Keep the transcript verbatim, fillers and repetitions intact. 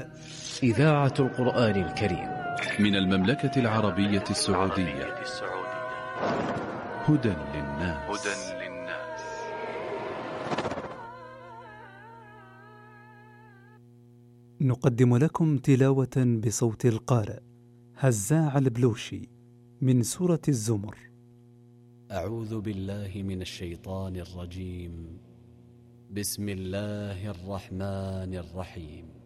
إذاعة القرآن الكريم من المملكة العربية السعودية. هدى للناس. نقدم لكم تلاوة بصوت القارئ هزاع البلوشي من سورة الزمر. أعوذ بالله من الشيطان الرجيم. بسم الله الرحمن الرحيم.